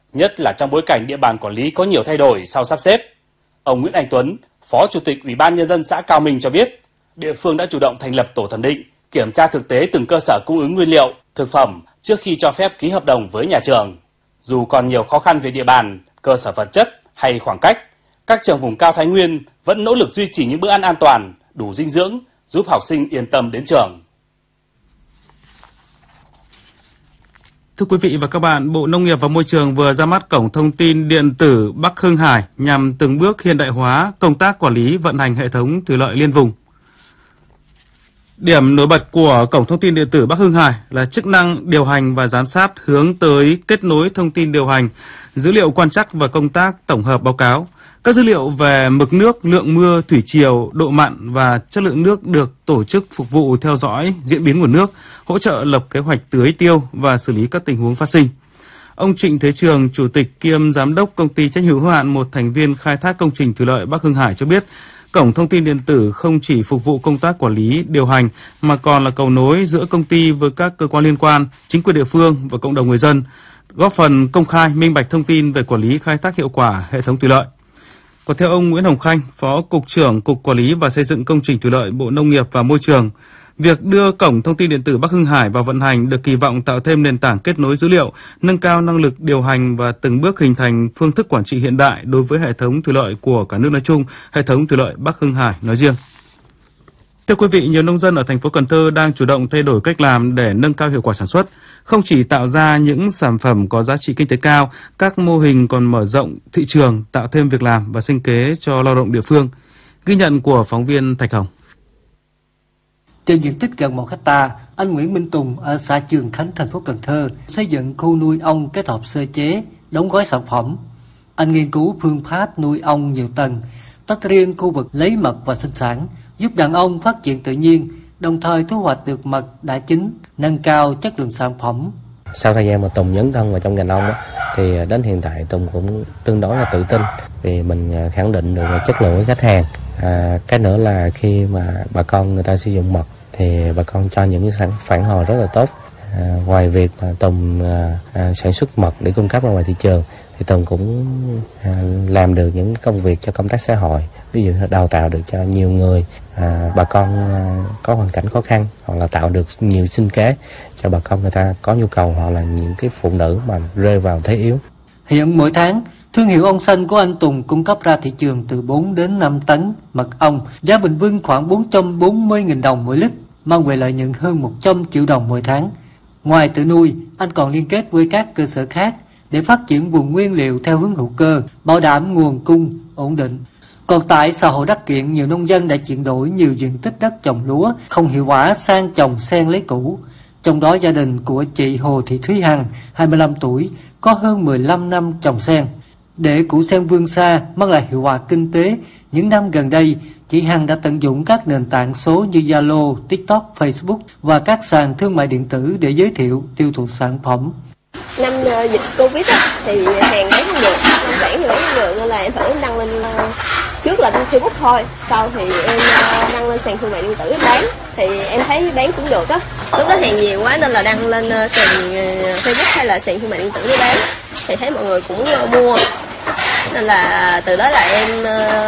nhất là trong bối cảnh địa bàn quản lý có nhiều thay đổi sau sắp xếp. Ông Nguyễn Anh Tuấn, Phó Chủ tịch Ủy ban Nhân dân xã Cao Minh cho biết, địa phương đã chủ động thành lập tổ thẩm định, kiểm tra thực tế từng cơ sở cung ứng nguyên liệu, thực phẩm trước khi cho phép ký hợp đồng với nhà trường. Dù còn nhiều khó khăn về địa bàn, cơ sở vật chất hay khoảng cách, các trường vùng cao Thái Nguyên vẫn nỗ lực duy trì những bữa ăn an toàn, đủ dinh dưỡng, giúp học sinh yên tâm đến trường. Thưa quý vị và các bạn, Bộ Nông nghiệp và Môi trường vừa ra mắt cổng thông tin điện tử Bắc Hưng Hải nhằm từng bước hiện đại hóa công tác quản lý vận hành hệ thống thủy lợi liên vùng. Điểm nổi bật của cổng thông tin điện tử Bắc Hưng Hải là chức năng điều hành và giám sát hướng tới kết nối thông tin điều hành, dữ liệu quan trắc và công tác tổng hợp báo cáo. Các dữ liệu về mực nước, lượng mưa, thủy triều, độ mặn và chất lượng nước được tổ chức phục vụ theo dõi diễn biến nguồn nước, hỗ trợ lập kế hoạch tưới tiêu và xử lý các tình huống phát sinh. Ông Trịnh Thế Trường, Chủ tịch kiêm Giám đốc Công ty trách nhiệm hữu hạn một thành viên khai thác công trình thủy lợi Bắc Hưng Hải cho biết, cổng thông tin điện tử không chỉ phục vụ công tác quản lý, điều hành mà còn là cầu nối giữa công ty với các cơ quan liên quan, chính quyền địa phương và cộng đồng người dân, góp phần công khai, minh bạch thông tin về quản lý khai thác hiệu quả hệ thống thủy lợi. Còn theo ông Nguyễn Hồng Khanh, Phó Cục trưởng Cục Quản lý và Xây dựng Công trình Thủy lợi Bộ Nông nghiệp và Môi trường, việc đưa cổng thông tin điện tử Bắc Hưng Hải vào vận hành được kỳ vọng tạo thêm nền tảng kết nối dữ liệu, nâng cao năng lực điều hành và từng bước hình thành phương thức quản trị hiện đại đối với hệ thống thủy lợi của cả nước nói chung, hệ thống thủy lợi Bắc Hưng Hải nói riêng. Thưa quý vị, nhiều nông dân ở thành phố Cần Thơ đang chủ động thay đổi cách làm để nâng cao hiệu quả sản xuất. Không chỉ tạo ra những sản phẩm có giá trị kinh tế cao, các mô hình còn mở rộng thị trường, tạo thêm việc làm và sinh kế cho lao động địa phương. Ghi nhận của phóng viên Thạch Hồng. Trên diện tích gần 1 ha, anh Nguyễn Minh Tùng ở xã Trường Khánh, thành phố Cần Thơ xây dựng khu nuôi ong kết hợp sơ chế, đóng gói sản phẩm. Anh nghiên cứu phương pháp nuôi ong nhiều tầng, tách riêng khu vực lấy mật và sinh sản, giúp đàn ong phát triển tự nhiên, đồng thời thu hoạch được mật đã chín, nâng cao chất lượng sản phẩm. Sau thời gian mà Tùng dấn thân vào trong ngành ong thì đến hiện tại Tùng cũng tương đối là tự tin vì mình khẳng định được chất lượng với khách hàng. Cái nữa là khi mà bà con người ta sử dụng mật thì bà con cho những cái phản hồi rất là tốt. Ngoài việc mà Tùng sản xuất mật để cung cấp ra ngoài thị trường thì Tùng cũng làm được những công việc cho công tác xã hội, ví dụ đào tạo được cho nhiều người bà con có hoàn cảnh khó khăn, hoặc là tạo được nhiều sinh kế cho bà con người ta có nhu cầu, hoặc là những cái phụ nữ mà rơi vào thế yếu. Hiện mỗi tháng, thương hiệu ong xanh của anh Tùng cung cấp ra thị trường từ 4 đến 5 tấn mật ong, giá bình quân khoảng 440.000 đồng mỗi lít, mang về lợi nhuận hơn 100 triệu đồng mỗi tháng. Ngoài tự nuôi, anh còn liên kết với các cơ sở khác để phát triển vùng nguyên liệu theo hướng hữu cơ, bảo đảm nguồn cung ổn định. Còn tại xã Hội Đắc Kiện, nhiều nông dân đã chuyển đổi nhiều diện tích đất trồng lúa không hiệu quả sang trồng sen lấy củ. Trong đó gia đình của chị Hồ Thị Thúy Hằng, 25 tuổi, có hơn 15 năm trồng sen. Để củ sen vươn xa, mang lại hiệu quả kinh tế, những năm gần đây, chị Hằng đã tận dụng các nền tảng số như Zalo, TikTok, Facebook và các sàn thương mại điện tử để giới thiệu, tiêu thụ sản phẩm. Năm dịch Covid thì hàng bán không được, năm bản thì bán không được, nên là em thử đăng lên, trước là trên Facebook thôi, sau thì em đăng lên sàn thương mại điện tử bán, thì em thấy bán cũng được á. Lúc đó hàng nhiều quá nên là đăng lên sàn Facebook hay là sàn thương mại điện tử để bán, thì thấy mọi người cũng mua, nên là từ đó là em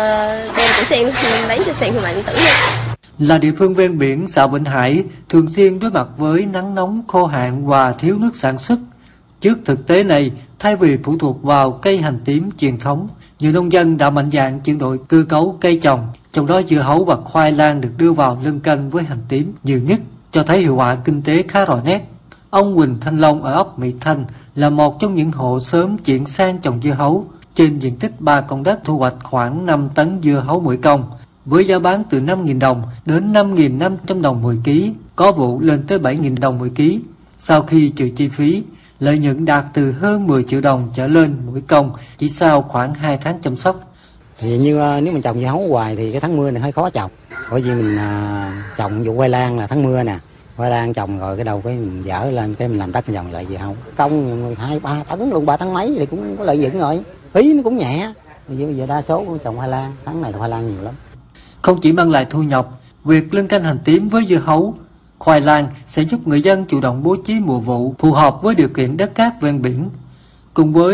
đem củ sen bán trên sàn thương mại điện tử luôn. Là địa phương ven biển, xã Vĩnh Hải thường xuyên đối mặt với nắng nóng, khô hạn và thiếu nước sản xuất. Trước thực tế này, thay vì phụ thuộc vào cây hành tím truyền thống, nhiều nông dân đã mạnh dạn chuyển đổi cơ cấu cây trồng, trong đó dưa hấu và khoai lang được đưa vào luân canh với hành tím nhiều nhất, cho thấy hiệu quả kinh tế khá rõ nét. Ông Huỳnh Thanh Long ở ấp Mỹ Thanh là một trong những hộ sớm chuyển sang trồng dưa hấu. Trên diện tích 3 công đất thu hoạch khoảng 5 tấn dưa hấu mỗi công, với giá bán từ 5.000 đồng đến 5.500 đồng mỗi ký, có vụ lên tới 7.000 đồng mỗi ký. Sau khi trừ chi phí, lợi nhuận đạt từ hơn 10 triệu đồng trở lên mỗi công chỉ sau khoảng 2 tháng chăm sóc. Thì như nếu mình trồng dưa hấu hoài thì cái tháng mưa này hơi khó trồng, bởi vì mình trồng vụ khoai lang là tháng mưa nè, khoai lang trồng rồi cái đầu cái mình dỡ lên cái mình làm đất mình trồng lại dưa hấu, công 2-3 tấn luôn, 3 tháng mấy thì cũng có lợi nhuận rồi, phí nó cũng nhẹ. Bây giờ đa số trồng khoai lang, tháng này khoai lang nhiều lắm. Không chỉ mang lại thu nhập, việc luân canh hành tím với dưa hấu, khoai lang sẽ giúp người dân chủ động bố trí mùa vụ phù hợp với điều kiện đất cát ven biển. Cùng với